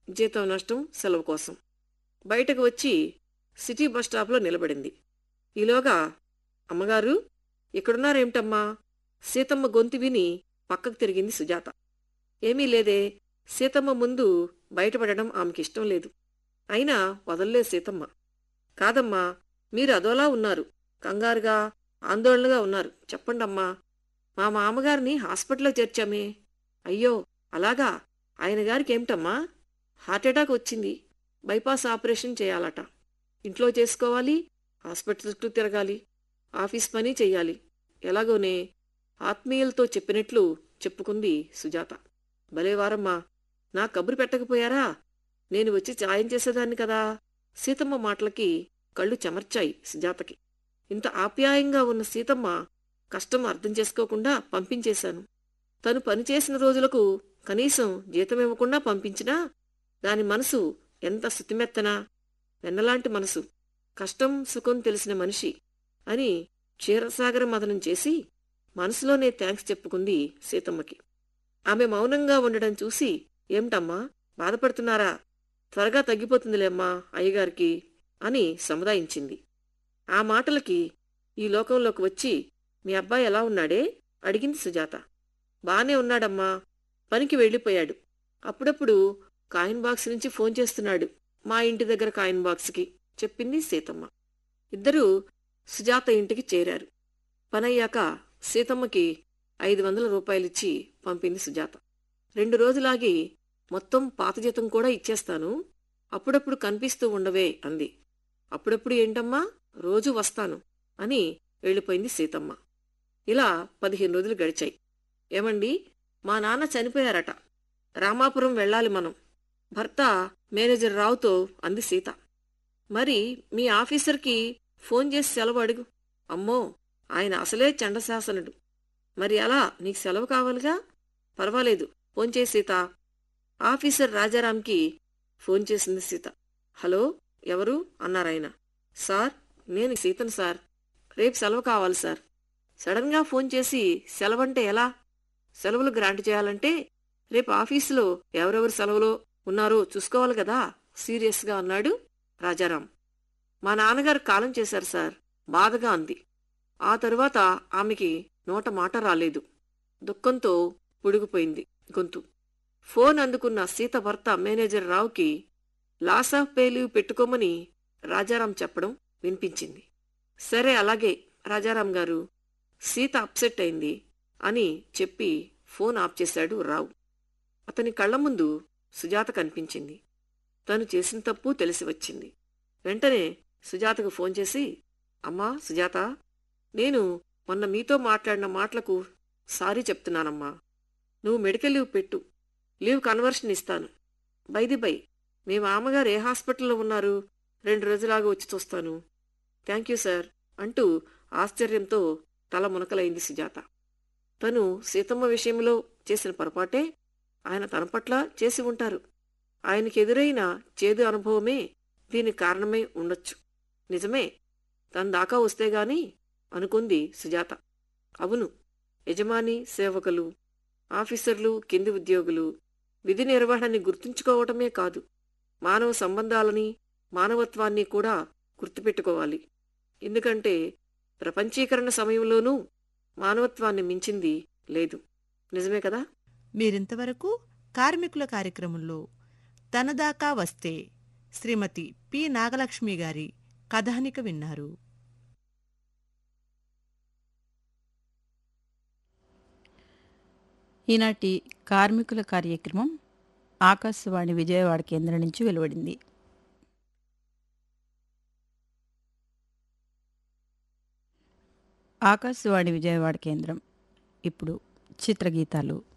జీతం నష్టం సెలవు కోసం బయటకు వచ్చి సిటీ బస్ స్టాప్లో నిలబడింది. ఈలోగా అమ్మగారు ఇక్కడున్నారేమిటమ్మా? సీతమ్మ గొంతు విని పక్కకు తిరిగింది సుజాత. ఏమీ లేదే. సీతమ్మ ముందు బయటపడడం ఆమెకిష్టం లేదు. అయినా వదల్లేదు సీతమ్మ. కాదమ్మా, మీరు అదోలా ఉన్నారు. కంగారుగా ఆందోళనగా ఉన్నారు. చెప్పండమ్మా. మా మామగారిని హాస్పిటల్లో చేర్చామే. అయ్యో అలాగా? ఆయన గారికేమిటమ్మా? హార్ట్అటాక్ వచ్చింది. బైపాస్ ఆపరేషన్ చేయాలట. ఇంట్లో చేసుకోవాలి, హాస్పిటల్ చుట్టూ తిరగాలి, ఆఫీస్ పని చెయ్యాలి. ఎలాగోనే ఆత్మీయులతో చెప్పినట్లు చెప్పుకుంది సుజాత. భలేవారమ్మా, నా కబురు పెట్టకపోయారా? నేను వచ్చి సాయం చేసేదాన్ని కదా. సీతమ్మ మాటలకి కళ్ళు చెమర్చాయి సుజాతకి. ఇంత ఆప్యాయంగా ఉన్న సీతమ్మ కష్టం అర్థం చేసుకోకుండా పంపించేశాను. తను పనిచేసిన రోజులకు కనీసం జీతమివ్వకుండా పంపించినా దాని మనసు ఎంత శుతిమెత్తనా, వెన్నలాంటి మనసు, కష్టం సుఖం తెలిసిన మనిషి అని క్షీరసాగర మదనం చేసి మనసులోనే థ్యాంక్స్ చెప్పుకుంది సీతమ్మకి. ఆమె మౌనంగా ఉండడం చూసి, ఏమిటమ్మా బాధపడుతున్నారా? త్వరగా తగ్గిపోతుందిలేమ్మా అయ్యగారికి అని సముదాయించింది. ఆ మాటలకి ఈ లోకంలోకి వచ్చి మీ అబ్బాయి ఎలా ఉన్నాడే అడిగింది సుజాత. బానే ఉన్నాడమ్మా, పనికి వెళ్ళిపోయాడు. అప్పుడప్పుడు కాయిన్ బాక్స్ నుంచి ఫోన్ చేస్తున్నాడు, మా ఇంటి దగ్గర కాయిన్ బాక్స్కి చెప్పింది సీతమ్మ. ఇద్దరూ సుజాత ఇంటికి చేరారు. పనయ్యాక సీతమ్మకి 500 రూపాయలిచ్చి పంపింది సుజాత. 2 రోజులాగి మొత్తం పాత జీతం కూడా ఇచ్చేస్తాను, అప్పుడప్పుడు కనిపిస్తూ ఉండవే అంది. అప్పుడప్పుడు ఏంటమ్మా, రోజూ వస్తాను అని వెళ్ళిపోయింది సీతమ్మ. ఇలా 15 రోజులు గడిచాయి. ఏమండి, మా నాన్న చనిపోయారట. రామాపురం వెళ్ళాలి మనం. భర్త మేనేజర్ రావుతో అంది సీత. మరి మీ ఆఫీసర్కి ఫోన్ చేసి సెలవు అడుగు. అమ్మో, ఆయన అసలే చండశాసనుడు. మరి అలా నీకు సెలవు కావాలిగా. పర్వాలేదు, ఫోన్ చేయి సీత. ఆఫీసర్ రాజారాంకి ఫోన్ చేసింది సీత. హలో, ఎవరు అన్నారాయన. సార్, నేను సీతను సార్. రేపు సెలవు కావాలి సార్. సడన్గా ఫోన్ చేసి సెలవంటే ఎలా? సెలవులు గ్రాంట్ చేయాలంటే రేపు ఆఫీసులో ఎవరెవరు సెలవులో ఉన్నారో చూసుకోవాలి కదా సీరియస్గా అన్నాడు రాజారాం. మా నాన్నగారు కాలం చేశారు సార్, బాధగా అంది. ఆ తరువాత ఆమెకి నోట మాట రాలేదు. దుఃఖంతో పుడిగిపోయింది గొంతు. ఫోన్ అందుకున్న సీత భర్త manager రావుకి loss of pay leave పెట్టుకోమని రాజారాం చెప్పడం వినిపించింది. సరే అలాగే రాజారాం గారు, సీత అప్సెట్ అయింది అని చెప్పి ఫోన్ ఆఫ్ చేశాడు రావు. అతని కళ్ల ముందు సుజాత కనిపించింది. తను చేసిన తప్పు తెలిసి వచ్చింది. వెంటనే సుజాతకు ఫోన్ చేసి, అమ్మా సుజాత, నేను మొన్న మీతో మాట్లాడిన మాటలకు సారీ చెప్తున్నానమ్మా. నువ్వు మెడికల్ లీవ్ పెట్టు, లీవ్ కన్వర్షన్ ఇస్తాను. బై మీ మామగారు ఏ హాస్పిటల్లో ఉన్నారు? 2 రోజులాగా వచ్చి చూస్తాను. థ్యాంక్ యూ సార్ అంటూ ఆశ్చర్యంతో తల మునకలైంది సుజాత. తను సీతమ్మ విషయంలో చేసిన పొరపాటే ఆయన తన పట్ల చేసి ఉంటారు. ఆయనకెదురైన చేదు అనుభవమే దీనికి కారణమై ఉండొచ్చు. నిజమే, తన దాకా వస్తేగాని అనుకుంది సుజాత. అవును, యజమాని సేవకులు, ఆఫీసర్లు, కింది ఉద్యోగులు విధి నిర్వహణని గుర్తుంచుకోవటమే కాదు, మానవ సంబంధాలని, మానవత్వాన్ని కూడా గుర్తుపెట్టుకోవాలి. ఎందుకంటే ప్రపంచీకరణ సమయంలోనూ మానవత్వాన్ని మించింది లేదు. నిజమే కదా. మీరింతవరకు కార్మికుల కార్యక్రమంలో తనదాకా వస్తే శ్రీమతి పి నాగలక్ష్మి గారి కథానిక విన్నారు. ఈనాటి కార్మికుల కార్యక్రమం ఆకాశవాణి విజయవాడ కేంద్రం నుంచి వెలువడింది. ఆకాశవాణి విజయవాడ కేంద్రం ఇప్పుడు చిత్రగీతాలు.